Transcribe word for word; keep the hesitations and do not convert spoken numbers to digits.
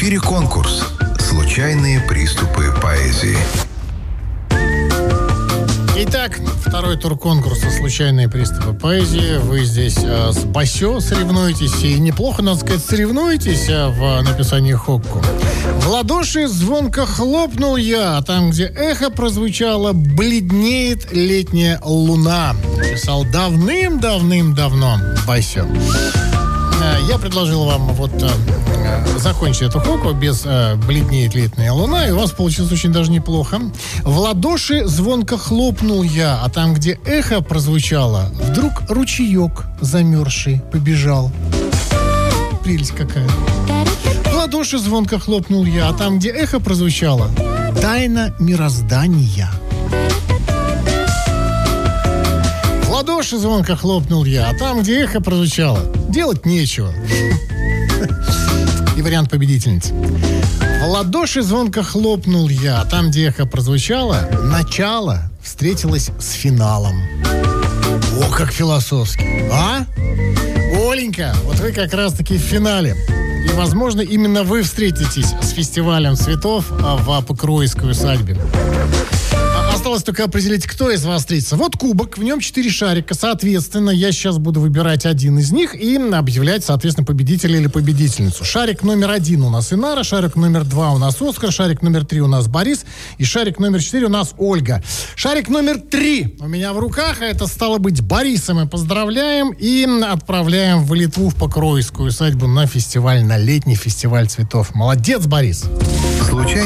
эфире конкурс «Случайные приступы поэзии». Итак, второй тур конкурса «Случайные приступы поэзии». Вы здесь э, с Басё соревнуетесь, и неплохо, надо сказать, соревнуетесь э, в написании хокку. В ладоши звонко хлопнул я, а там, где эхо прозвучало, бледнеет летняя луна. Писал давным-давным-давно Басё. Я предложил вам вот э, закончить эту хокку без э, «бледнеет летняя луна», и у вас получилось очень даже неплохо. В ладоши звонко хлопнул я, а там, где эхо прозвучало, вдруг ручеек замерзший побежал. Прелесть какая. В ладоши звонко хлопнул я, а там, где эхо прозвучало, тайна мироздания. В ладоши звонко хлопнул я, а там, где эхо прозвучало, делать нечего. И вариант победительницы. В ладоши звонко хлопнул я, а там, где эхо прозвучало, начало встретилось с финалом. О, как философски. А? Оленька, вот вы как раз-таки в финале. И, возможно, именно вы встретитесь с фестивалем цветов в Покровской усадьбе. Осталось только определить, кто из вас встретится. Вот кубок, в нем четыре шарика. Соответственно, я сейчас буду выбирать один из них и объявлять, соответственно, победителя или победительницу. Шарик номер один у нас Инара, шарик номер два у нас Оскар, шарик номер три у нас Борис и шарик номер четыре у нас Ольга. Шарик номер три у меня в руках, а это стало быть Бориса. Мы поздравляем и отправляем в Литву, в Покровскую усадьбу на фестиваль, на летний фестиваль цветов. Молодец, Борис! Случайные